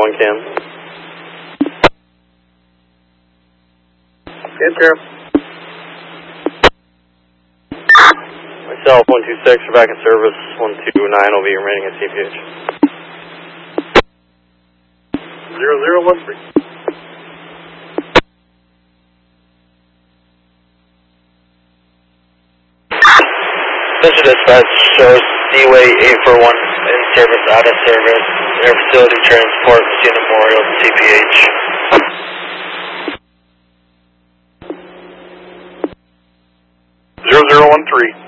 1 cam. Yes, Sheriff. Myself, 126, you're back in service. 129 will be remaining at CPH. 0013. Central Dispatch shows D-Way 841 in service, out of service, air facility transport, Messina Memorial, CPH. 0013.